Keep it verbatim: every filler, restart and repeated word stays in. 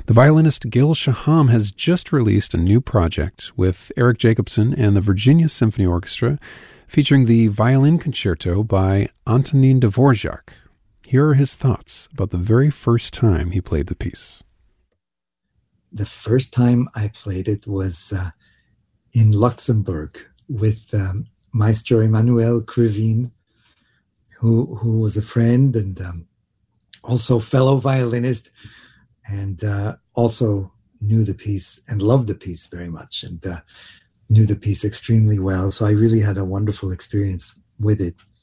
The violinist Gil Shaham has just released a new project with Eric Jacobson and the Virginia Symphony Orchestra, featuring the violin concerto by Antonin Dvorak. Here are his thoughts about the very first time he played the piece. The first time I played it was uh, in Luxembourg with um, Maestro Emmanuel Krivine, who who was a friend and um, also fellow violinist, and uh, also knew the piece and loved the piece very much, and uh, knew the piece extremely well. So I really had a wonderful experience with it.